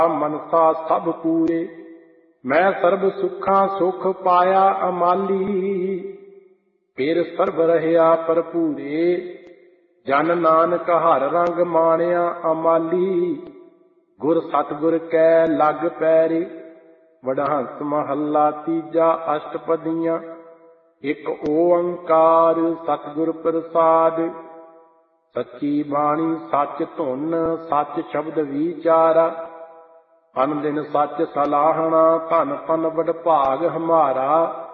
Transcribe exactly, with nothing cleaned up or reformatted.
ਮਨਸਾ ਸਭ ਪੂਰੇ। ਮੈਂ ਸਰਬ ਸੁੱਖਾਂ ਸੁਖ ਪਾਇਆ ਅਮਾਲੀ, ਫਿਰ ਸਰਬ ਰਹਿਆ ਭਰਪੂਰੇ। ਜਨ ਨਾਨਕ ਹਰ ਰੰਗ ਮਾਣਿਆ ਅਮਾਲੀ, ਗੁਰ ਸਤਿਗੁਰ ਕੈ ਲਗ ਪੈਰੇ। ਵਡਹੰਸ ਮਹੱਲਾ ਤੀਜਾ ਅਸ਼ਟਪਦੀਆਂ। ਇੱਕ ਓੰਕਾਰ ਸਤਿਗੁਰ ਪ੍ਰਸਾਦਿ। ਸੱਚੀ ਬਾਣੀ ਸੱਚ ਧੁਨ ਸੱਚ ਸ਼ਬਦ ਵਿਚਾਰਾ। ਅਨ ਦਿਨ ਸੱਚ ਸਲਾਹਣਾ ਧਨ ਧਨ ਵਡਭਾਗ ਹਮਾਰਾ।